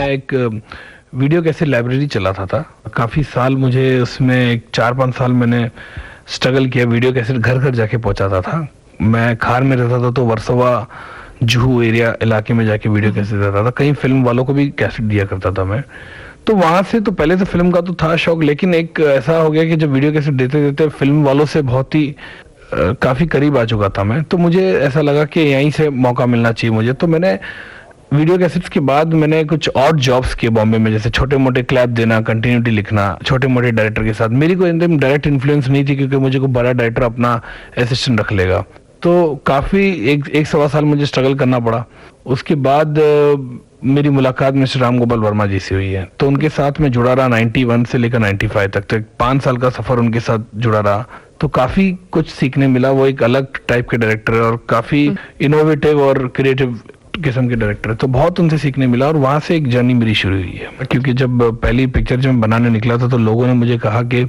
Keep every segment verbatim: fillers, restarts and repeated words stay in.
एक वीडियो कैसे लाइब्रेरी चलाता था। काफ़ी साल मुझे उसमें चार पाँच साल मैंने स्ट्रगल किया, वीडियो कैसेट घर घर जाके पहुंचाता था। मैं खार में रहता था तो वर्सोवा जुहू एरिया इलाके में जाके वीडियो कैसेट देता था। कई फिल्म वालों को भी कैसेट दिया करता था मैं। तो वहां से तो पहले तो फिल्म का तो था शौक, लेकिन एक ऐसा हो गया कि जब वीडियो कैसेट देते देते फिल्म वालों से बहुत ही आ, काफी करीब आ चुका था मैं। तो मुझे ऐसा लगा कि यहीं से मौका मिलना चाहिए मुझे। तो मैंने वीडियो कैसेट्स के बाद मैंने कुछ और जॉब्स किए बॉम्बे में, जैसे छोटे मोटे क्लैप देना, कंटिन्यूटी लिखना छोटे मोटे डायरेक्टर के साथ। मेरी कोई एकदम डायरेक्ट इन्फ्लुएंस नहीं थी क्योंकि मुझे कोई बड़ा डायरेक्टर अपना असिस्टेंट रख लेगा। तो काफी एक एक सवा साल मुझे स्ट्रगल करना पड़ा। उसके बाद मेरी मुलाकात मिस्टर राम गोपाल वर्मा जी से हुई है, तो उनके साथ मैं जुड़ा रहा इक्यानवे से लेकर पचानवे तक। तो पाँच साल का सफर उनके साथ जुड़ा रहा, तो काफी कुछ सीखने मिला। वो एक अलग टाइप के डायरेक्टर है और काफी इनोवेटिव और क्रिएटिव किस्म के डायरेक्टर है, तो बहुत उनसे सीखने मिला। और वहां से एक जर्नी मेरी शुरू हुई है, क्योंकि जब पहली पिक्चर जब मैं बनाने निकला था तो लोगों ने मुझे कहा कि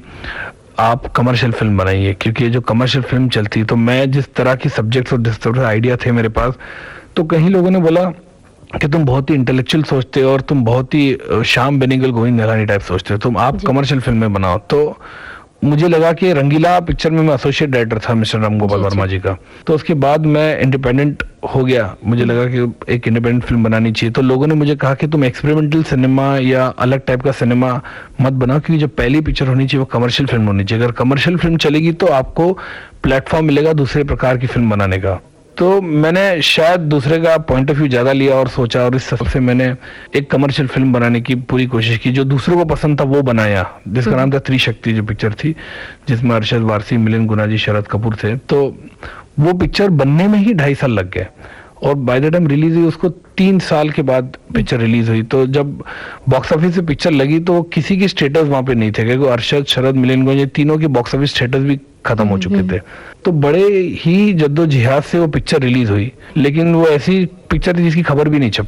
आप कमर्शियल फिल्म बनाइए, क्योंकि जो कमर्शियल फिल्म चलती, तो मैं जिस तरह की सब्जेक्ट्स और जिस तरह आइडिया थे मेरे पास, तो कहीं लोगों ने बोला कि तुम बहुत ही इंटेलेक्चुअल सोचते हो और तुम बहुत ही श्याम बेनेगल, गोविंद निहलानी टाइप सोचते हो, तुम आप कमर्शियल फिल्में बनाओ। तो मुझे लगा कि रंगीला पिक्चर में मैं एसोसिएट डायरेक्टर था मिस्टर राम गोपाल वर्मा जी का। तो उसके बाद मैं इंडिपेंडेंट हो गया, मुझे लगा कि एक इंडिपेंडेंट फिल्म बनानी चाहिए। तो लोगों ने मुझे कहा कि तुम एक्सपेरिमेंटल सिनेमा या अलग टाइप का सिनेमा मत बनाओ, क्योंकि जो पहली पिक्चर होनी चाहिए वो कमर्शियल फिल्म होनी चाहिए। अगर कमर्शियल फिल्म चलेगी तो आपको प्लेटफॉर्म मिलेगा दूसरे प्रकार की फिल्म बनाने का। तो मैंने शायद दूसरे का पॉइंट ऑफ व्यू ज्यादा लिया और सोचा, और इस सब से मैंने एक कमर्शियल फिल्म बनाने की पूरी कोशिश की। जो दूसरों को पसंद था वो बनाया, जिसका नाम था त्रिशक्ति, जो पिक्चर थी जिसमें अरशद वारसी, मिलिंद गुनाजी, शरद कपूर थे। तो वो पिक्चर बनने में ही ढाई साल लग गए और बाय द टाइम रिलीज हुई उसको तीन साल के बाद पिक्चर रिलीज हुई। तो जब बॉक्स ऑफिस से पिक्चर लगी तो किसी की स्टेटस वहां पे नहीं थे, क्योंकि अरशद, शरद, मिलिंद गुनाजी तीनों के बॉक्स ऑफिस स्टेटस भी खत्म हो चुके थे। तो बड़े ही जद्दोजहद से वो पिक्चर रिलीज हुई, लेकिन वो ऐसी पिक्चर थी जिसकी खबर भी नहीं छप